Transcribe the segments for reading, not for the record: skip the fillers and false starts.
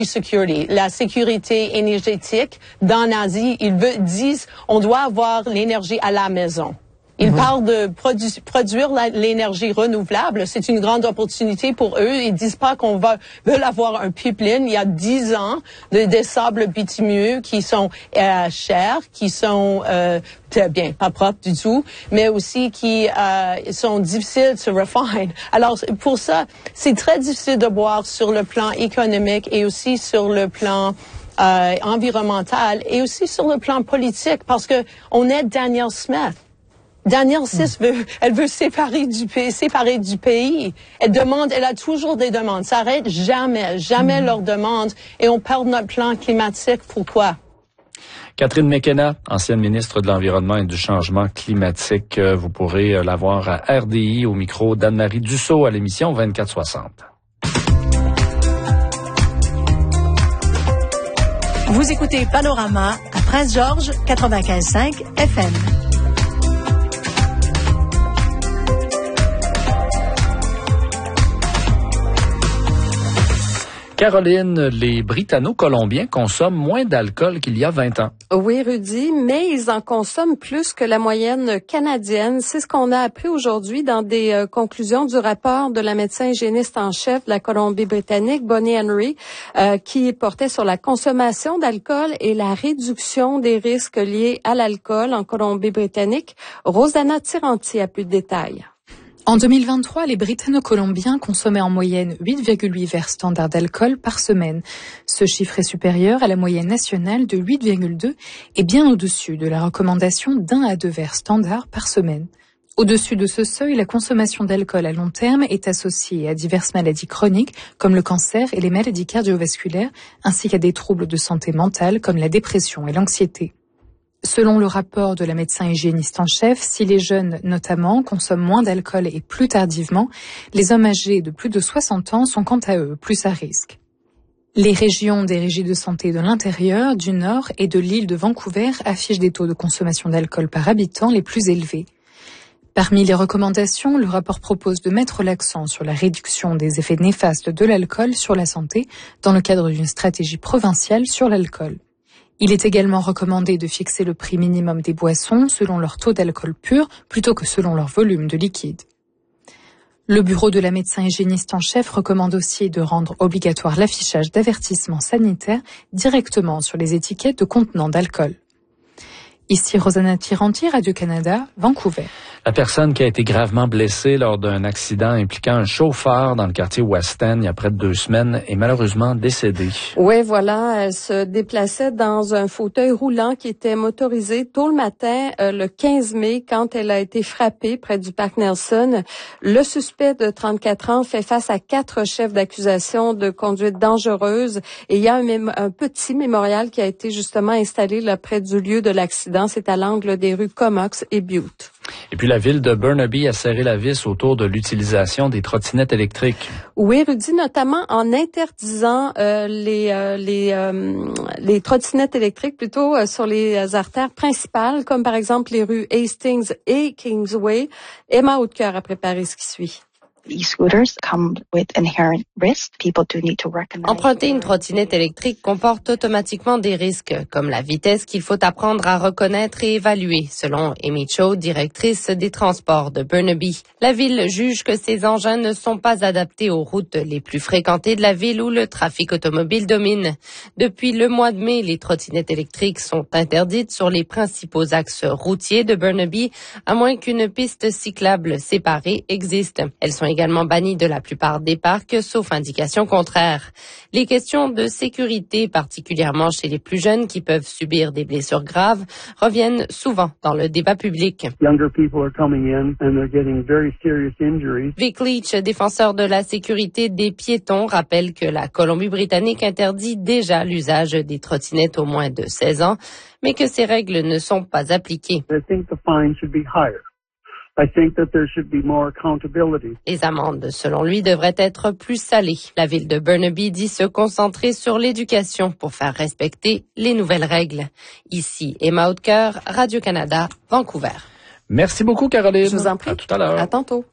security, la sécurité énergétique dans l'Asie. Ils disent on doit avoir l'énergie à la maison. Ils parlent de produire l'énergie renouvelable. C'est une grande opportunité pour eux. Ils disent pas qu'on veut avoir un pipeline. Il y a 10 ans des sables bitumineux qui sont chers, qui sont bien pas propres du tout, mais aussi qui sont difficiles to refine. Alors pour ça, c'est très difficile de voir sur le plan économique et aussi sur le plan environnemental et aussi sur le plan politique parce que on est Danielle Smith. Danielle Smith elle veut séparer du pays. Elle a toujours des demandes. Ça arrête jamais leurs demandes et on perd notre plan climatique. Pourquoi? Catherine McKenna, ancienne ministre de l'Environnement et du Changement climatique. Vous pourrez la voir à RDI au micro d'Anne-Marie Dussault à l'émission 2460. Vous écoutez Panorama à Prince-Georges 95.5 FM. Caroline, les Britanno-Colombiens consomment moins d'alcool qu'il y a 20 ans. Oui, Rudy, mais ils en consomment plus que la moyenne canadienne. C'est ce qu'on a appris aujourd'hui dans des conclusions du rapport de la médecin hygiéniste en chef de la Colombie-Britannique, Bonnie Henry, qui portait sur la consommation d'alcool et la réduction des risques liés à l'alcool en Colombie-Britannique. Rosanna Tiranti a plus de détails. En 2023, les Britanno-Colombiens consommaient en moyenne 8,8 verres standards d'alcool par semaine. Ce chiffre est supérieur à la moyenne nationale de 8,2 et bien au-dessus de la recommandation d'1 à 2 verres standards par semaine. Au-dessus de ce seuil, la consommation d'alcool à long terme est associée à diverses maladies chroniques comme le cancer et les maladies cardiovasculaires, ainsi qu'à des troubles de santé mentale comme la dépression et l'anxiété. Selon le rapport de la médecin hygiéniste en chef, si les jeunes, notamment, consomment moins d'alcool et plus tardivement, les hommes âgés de plus de 60 ans sont quant à eux plus à risque. Les régions des régies de santé de l'intérieur, du nord et de l'île de Vancouver affichent des taux de consommation d'alcool par habitant les plus élevés. Parmi les recommandations, le rapport propose de mettre l'accent sur la réduction des effets néfastes de l'alcool sur la santé dans le cadre d'une stratégie provinciale sur l'alcool. Il est également recommandé de fixer le prix minimum des boissons selon leur taux d'alcool pur plutôt que selon leur volume de liquide. Le bureau de la médecin hygiéniste en chef recommande aussi de rendre obligatoire l'affichage d'avertissements sanitaires directement sur les étiquettes de contenants d'alcool. Ici Rosanna Tiranti, Radio-Canada, Vancouver. La personne qui a été gravement blessée lors d'un accident impliquant un chauffeur dans le quartier West End il y a près de 2 semaines est malheureusement décédée. Oui, voilà, elle se déplaçait dans un fauteuil roulant qui était motorisé tôt le matin, le 15 mai, quand elle a été frappée près du parc Nelson. Le suspect de 34 ans fait face à 4 chefs d'accusation de conduite dangereuse et il y a un petit mémorial qui a été justement installé là près du lieu de l'accident. C'est à l'angle des rues Comox et Bute. Et puis la ville de Burnaby a serré la vis autour de l'utilisation des trottinettes électriques. Oui, Rudy, notamment en interdisant les trottinettes électriques plutôt sur les artères principales, comme par exemple les rues Hastings et Kingsway. Emma Hautecœur a préparé ce qui suit. Emprunter une trottinette électrique comporte automatiquement des risques, comme la vitesse qu'il faut apprendre à reconnaître et évaluer, selon Amy Cho, directrice des transports de Burnaby. La ville juge que ces engins ne sont pas adaptés aux routes les plus fréquentées de la ville où le trafic automobile domine. Depuis le mois de mai, les trottinettes électriques sont interdites sur les principaux axes routiers de Burnaby, à moins qu'une piste cyclable séparée existe. Elles sont également bannies de la plupart des parcs, sauf indication contraire. Les questions de sécurité, particulièrement chez les plus jeunes qui peuvent subir des blessures graves, reviennent souvent dans le débat public. Vic Leach, défenseur de la sécurité des piétons, rappelle que la Colombie-Britannique interdit déjà l'usage des trottinettes aux moins de 16 ans, mais que ces règles ne sont pas appliquées. Les amendes, selon lui, devraient être plus salées. La ville de Burnaby dit se concentrer sur l'éducation pour faire respecter les nouvelles règles. Ici, Emma Hautecœur, Radio-Canada, Vancouver. Merci beaucoup, Caroline. Je vous en prie. À tout à l'heure. À tantôt.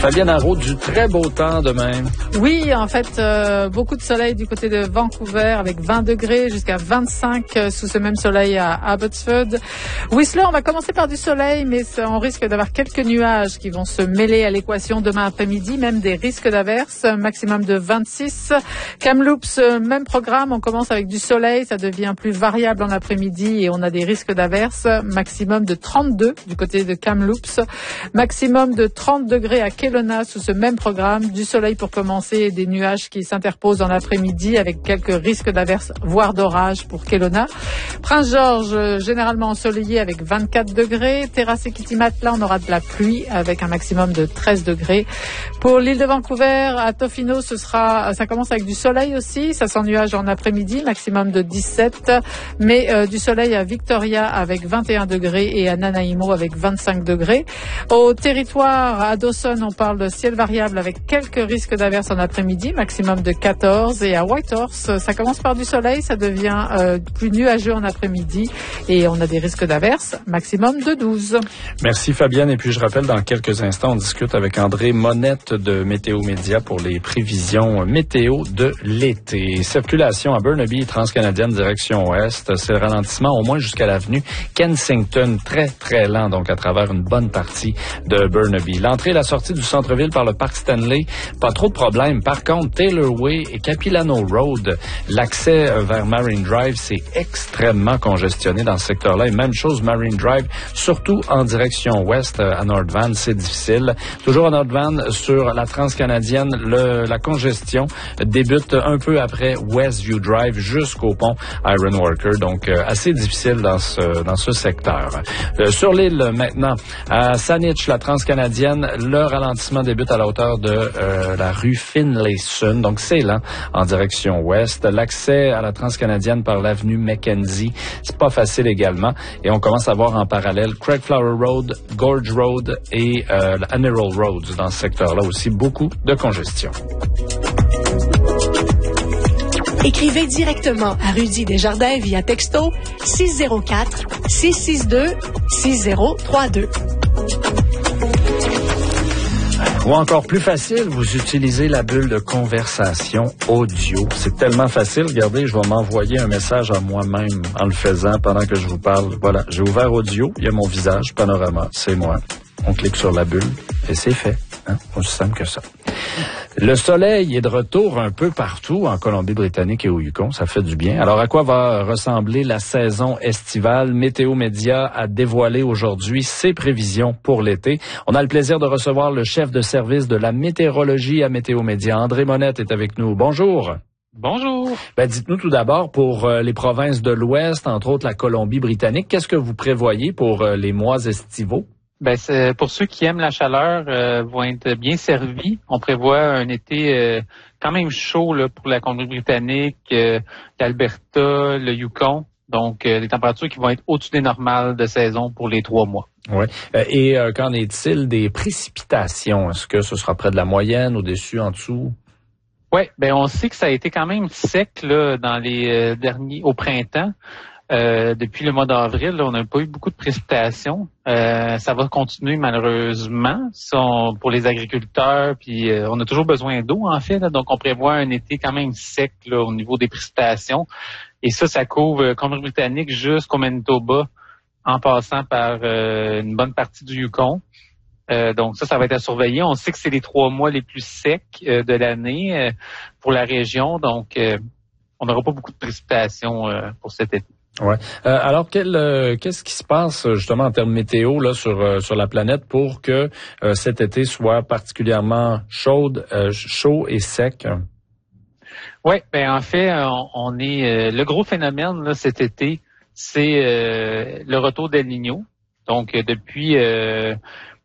Fabienne Arrault, du très beau temps demain. Oui, en fait, beaucoup de soleil du côté de Vancouver avec 20 degrés jusqu'à 25 sous ce même soleil à Abbotsford. Whistler, on va commencer par du soleil, mais on risque d'avoir quelques nuages qui vont se mêler à l'équation demain après-midi, même des risques d'averses, maximum de 26. Kamloops, même programme, on commence avec du soleil, ça devient plus variable en après-midi et on a des risques d'averses, maximum de 32 du côté de Kamloops, maximum de 30 degrés à Kelowna sous ce même programme, du soleil pour commencer et des nuages qui s'interposent dans l'après-midi avec quelques risques d'averses, voire d'orage pour Kelowna. Prince-Georges, généralement ensoleillé avec 24 degrés. Terrasse et Kitimat, là, on aura de la pluie avec un maximum de 13 degrés. Pour l'île de Vancouver, à Tofino, ça commence avec du soleil aussi. Ça sent nuage en après-midi, maximum de 17. Mais du soleil à Victoria avec 21 degrés et à Nanaimo avec 25 degrés. Au territoire, à Dawson, on parle de ciel variable avec quelques risques d'averses en après-midi, maximum de 14. Et à Whitehorse, ça commence par du soleil, ça devient plus nuageux en après-midi et on a des risques d'averses, maximum de 12. Merci Fabienne. Et puis je rappelle, dans quelques instants, on discute avec André Monette de Météo Média pour les prévisions météo de l'été. Circulation à Burnaby, Transcanadienne, direction ouest. C'est le ralentissement au moins jusqu'à l'avenue Kensington, très très lent, donc à travers une bonne partie de Burnaby. L'entrée et la sortie du centre-ville par le parc Stanley, pas trop de problèmes. Par contre, Taylor Way et Capilano Road, l'accès vers Marine Drive, c'est extrêmement congestionné dans ce secteur-là. Et même chose, Marine Drive, surtout en direction ouest à North Van, c'est difficile. Toujours à North Van, sur la Transcanadienne, la congestion débute un peu après Westview Drive jusqu'au pont Ironworker, donc assez difficile dans ce secteur. Sur l'île maintenant, à Saanich, la Transcanadienne, le ralentissement débute à la hauteur de la rue Finlayson, donc c'est lent en direction ouest. L'accès à la Transcanadienne par l'avenue Mackenzie, c'est pas facile également. Et on commence à voir en parallèle Craigflower Road, Gorge Road et Annerall Road. Dans ce secteur-là aussi, beaucoup de congestion. Écrivez directement à Rudy Desjardins via texto 604-662-6032. Ou encore plus facile, vous utilisez la bulle de conversation audio. C'est tellement facile. Regardez, je vais m'envoyer un message à moi-même en le faisant pendant que je vous parle. Voilà, j'ai ouvert audio, il y a mon visage, panorama, c'est moi. On clique sur la bulle et c'est fait. Hein? Aussi simple que ça. Le soleil est de retour un peu partout en Colombie-Britannique et au Yukon. Ça fait du bien. Alors, à quoi va ressembler la saison estivale? Météo Média a dévoilé aujourd'hui ses prévisions pour l'été. On a le plaisir de recevoir le chef de service de la météorologie à Météo Média. André Monette est avec nous. Bonjour. Bonjour. Dites-nous tout d'abord, pour les provinces de l'Ouest, entre autres la Colombie-Britannique, qu'est-ce que vous prévoyez pour les mois estivaux? C'est pour ceux qui aiment la chaleur, vont être bien servis. On prévoit un été quand même chaud là, pour la Colombie-Britannique, l'Alberta, le Yukon. Donc, des températures qui vont être au-dessus des normales de saison pour les 3 mois. Oui. Et qu'en est-il des précipitations? Est-ce que ce sera près de la moyenne, au-dessus, en dessous? Oui, on sait que ça a été quand même sec là dans les au printemps. Depuis le mois d'avril, là, on n'a pas eu beaucoup de précipitations. Ça va continuer malheureusement pour les agriculteurs. Puis on a toujours besoin d'eau en fait. Là, donc on prévoit un été quand même sec là, au niveau des précipitations. Et ça couvre Colombie-Britannique jusqu'au Manitoba, en passant par une bonne partie du Yukon. Donc ça va être à surveiller. On sait que c'est les 3 mois les plus secs de l'année pour la région. Donc on n'aura pas beaucoup de précipitations pour cet été. Ouais. Alors qu'est-ce qui se passe justement en termes météo là sur la planète pour que cet été soit particulièrement chaud et sec? Oui, en fait, on est le gros phénomène là cet été, c'est le retour d'El Niño. Donc depuis 1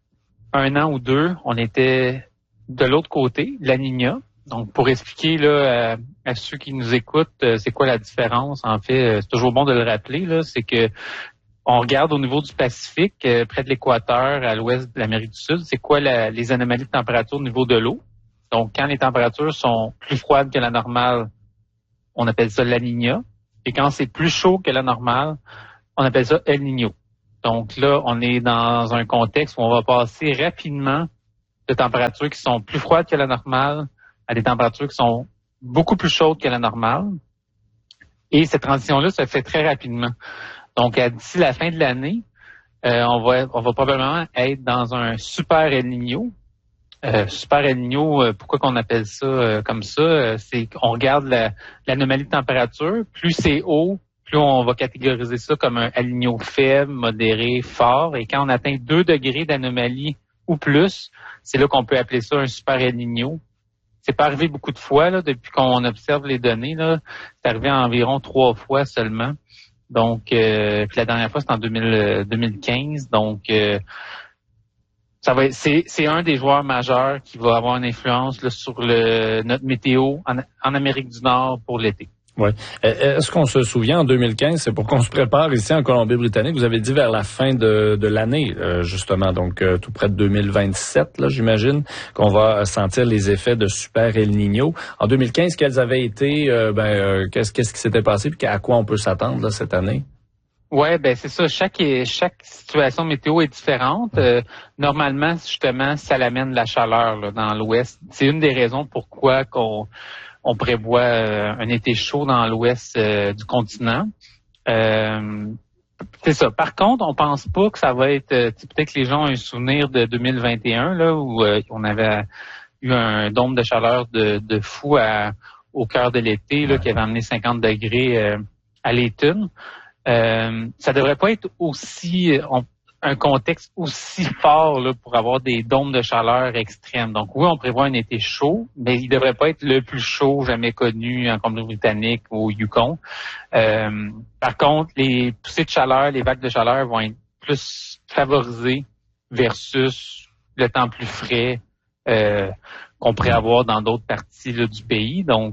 an ou 2, on était de l'autre côté, la Niña. Donc, pour expliquer là à ceux qui nous écoutent, c'est quoi la différence? En fait, c'est toujours bon de le rappeler, là, c'est que on regarde au niveau du Pacifique, près de l'équateur, à l'ouest de l'Amérique du Sud, c'est quoi les anomalies de température au niveau de l'eau. Donc, quand les températures sont plus froides que la normale, on appelle ça la Niña. Et quand c'est plus chaud que la normale, on appelle ça El Niño. Donc là, on est dans un contexte où on va passer rapidement de températures qui sont plus froides que la normale à des températures qui sont beaucoup plus chaudes que la normale. Et cette transition-là se fait très rapidement. Donc, d'ici la fin de l'année, on va probablement être dans un super El Niño. Super El Niño, pourquoi qu'on appelle ça comme ça? C'est qu'on regarde l'anomalie de température. Plus c'est haut, plus on va catégoriser ça comme un El Niño faible, modéré, fort. Et quand on atteint 2 degrés d'anomalie ou plus, c'est là qu'on peut appeler ça un super El Niño. C'est pas arrivé beaucoup de fois là, depuis qu'on observe les données. Là, c'est arrivé environ 3 fois seulement. Donc, puis la dernière fois, c'était en 2015. Donc, c'est un des joueurs majeurs qui va avoir une influence là, sur notre météo en Amérique du Nord pour l'été. Oui. Est-ce qu'on se souvient, en 2015, c'est pour qu'on se prépare ici en Colombie-Britannique, vous avez dit vers la fin de l'année, justement, donc tout près de 2027, là, j'imagine, qu'on va sentir les effets de Super El Niño. En 2015, quels avaient été, qu'est-ce qui s'était passé, puis à quoi on peut s'attendre là, cette année? Ouais, ben c'est ça. Chaque situation météo est différente. Normalement, justement, ça l'amène la chaleur là, dans l'Ouest. C'est une des raisons pourquoi on prévoit un été chaud dans l'ouest du continent. C'est ça. Par contre, on pense pas que ça va être... peut-être que les gens ont un souvenir de 2021, là, où on avait eu un dôme de chaleur de fou au cœur de l'été, là, qui avait amené 50 degrés à Layton. Ça devrait pas être aussi... un contexte aussi fort là, pour avoir des dômes de chaleur extrêmes. Donc oui, on prévoit un été chaud, mais il devrait pas être le plus chaud jamais connu en Colombie-Britannique ou au Yukon. Par contre, les poussées de chaleur, les vagues de chaleur vont être plus favorisées versus le temps plus frais qu'on pourrait avoir dans d'autres parties là, du pays. Donc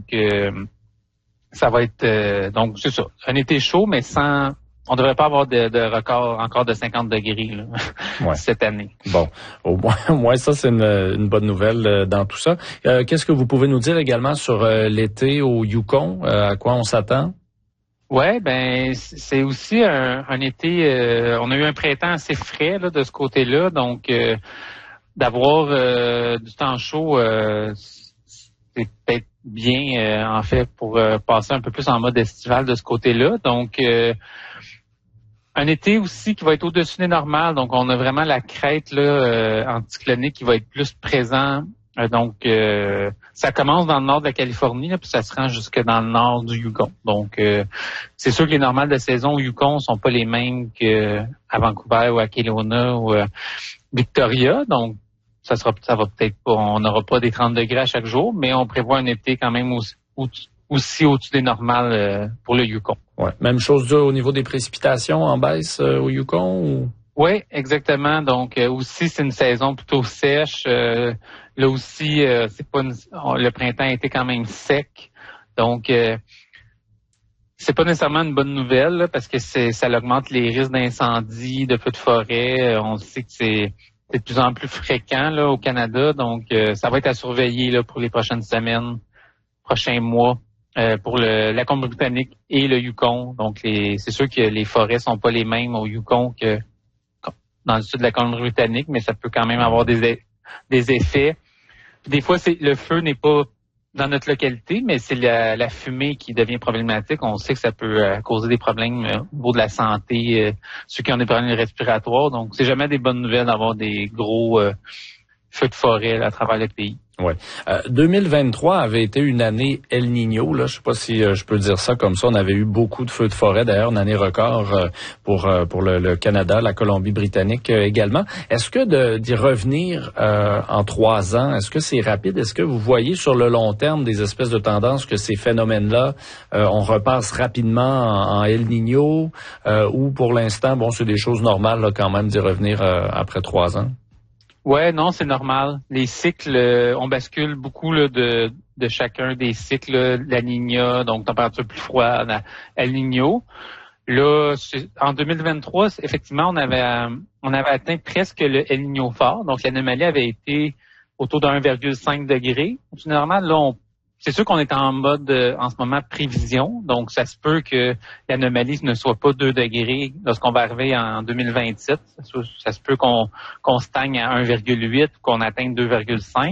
ça va être donc c'est ça, un été chaud, mais sans... On devrait pas avoir de record encore de 50 degrés là, cette année. Bon, au moins ça, c'est une bonne nouvelle dans tout ça. Qu'est-ce que vous pouvez nous dire également sur l'été au Yukon? À quoi on s'attend? Ouais, ben c'est aussi un été... on a eu un printemps assez frais là, de ce côté-là, donc d'avoir du temps chaud, c'est peut-être bien, en fait, pour passer un peu plus en mode estival de ce côté-là. Donc... un été aussi qui va être au-dessus des normales, donc on a vraiment la crête là anticyclonique qui va être plus présent. Donc ça commence dans le nord de la Californie, là, puis ça se rend jusque dans le nord du Yukon. Donc c'est sûr que les normales de saison au Yukon sont pas les mêmes qu'à Vancouver ou à Kelowna ou Victoria. Donc ça va peut-être pas, on n'aura pas des 30 degrés à chaque jour, mais on prévoit un été quand même aussi au-dessus des normales pour le Yukon. Ouais. Même chose au niveau des précipitations en baisse au Yukon? Ou... Oui, exactement. Donc aussi, c'est une saison plutôt sèche. Là aussi, c'est pas le printemps a été quand même sec. Donc c'est pas nécessairement une bonne nouvelle là, parce que ça augmente les risques d'incendie, de feux de forêt. On sait que c'est de plus en plus fréquent là au Canada. Donc ça va être à surveiller là pour les prochaines semaines, prochains mois. Pour la Colombie-Britannique et le Yukon. Donc, c'est sûr que les forêts sont pas les mêmes au Yukon que dans le sud de la Colombie-Britannique, mais ça peut quand même avoir des effets. Puis des fois, le feu n'est pas dans notre localité, mais c'est la fumée qui devient problématique. On sait que ça peut causer des problèmes au niveau de la santé, ceux qui ont des problèmes respiratoires. Donc, c'est jamais des bonnes nouvelles d'avoir des gros feux de forêt là, à travers le pays. Oui. 2023 avait été une année El Niño, là. Je sais pas si je peux dire ça comme ça. On avait eu beaucoup de feux de forêt, d'ailleurs, une année record pour le Canada, la Colombie-Britannique également. Est-ce que d'y revenir en 3 ans, est-ce que c'est rapide? Est-ce que vous voyez sur le long terme des espèces de tendances que ces phénomènes-là, on repasse rapidement en El Niño ou pour l'instant, bon, c'est des choses normales là, quand même d'y revenir après 3 ans? Ouais, non, c'est normal. Les cycles, on bascule beaucoup là, de chacun des cycles, là, la Niña, donc température plus froide, El Niño. Là, en 2023, effectivement, on avait atteint presque le El Niño fort, donc l'anomalie avait été autour de 1,5 degré. C'est normal, là, c'est sûr qu'on est en mode, en ce moment, prévision. Donc, ça se peut que l'anomalie ne soit pas 2 degrés lorsqu'on va arriver en 2027. Ça se peut qu'on stagne à 1,8, qu'on atteigne 2,5.